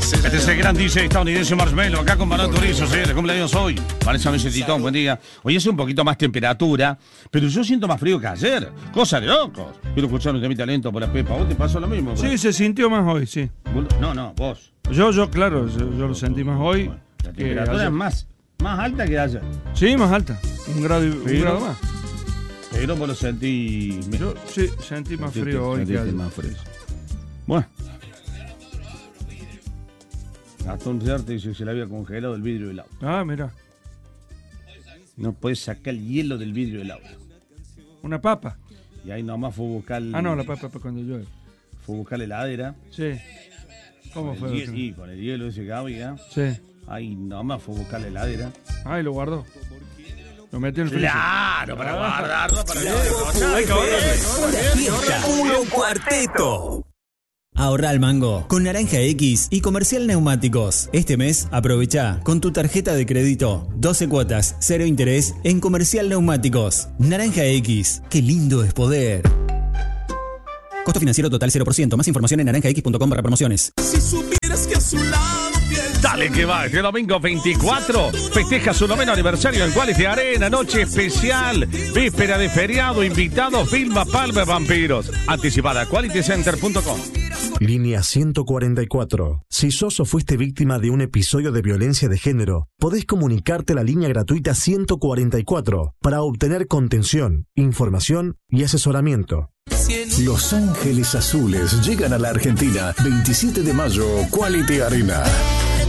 Este es el gran DJ estadounidense Marshmello, acá con Manuel Turizo, sí, de cumpleaños hoy. Vanessa Titón, buen día. Hoy hace un poquito más temperatura, pero yo siento más frío que ayer. Cosa de locos. Quiero escuchar un temita lento por la Pepa. ¿Vos te pasó lo mismo? Sí, se sintió más hoy, sí. No, vos. Claro, yo lo sentí más hoy. Bueno, la temperatura es más alta que ayer. Sí, más alta. Un grado más. Pero vos lo sentí... Yo sí, sentí más frío hoy que ayer. Más frío. Bueno. Gastón Riarte dice que se le había congelado el vidrio del auto. Ah, mira. No puedes sacar el hielo del vidrio del auto. Una papa. Y ahí nomás fue a buscar... No, la papa cuando llueve. Fue a buscar la heladera. Sí. ¿Cómo fue? Sí, con el hielo ese que había. Sí. Ahí nomás fue a buscar la heladera. Ah, y lo guardó. Lo metió en el freezer. Claro, para guardarlo, para Puro cuarteto. Ahorra al mango con Naranja X y Comercial Neumáticos. Este mes aprovecha con tu tarjeta de crédito 12 cuotas, 0 interés en Comercial Neumáticos. Naranja X, qué lindo es poder. Costo financiero total 0%. Más información en naranjax.com/promociones. Si supieras que a su lado Dale que va, este domingo 24 festeja su 9º aniversario en Quality Arena, noche especial, víspera de feriado, invitados, Vilma Palmer, Vampiros. Anticipada, qualitycenter.com. Línea 144. Si sos o fuiste víctima de un episodio de violencia de género, podés comunicarte a la línea gratuita 144 para obtener contención, información y asesoramiento. Los Ángeles Azules llegan a la Argentina 27 de mayo, Quality Arena.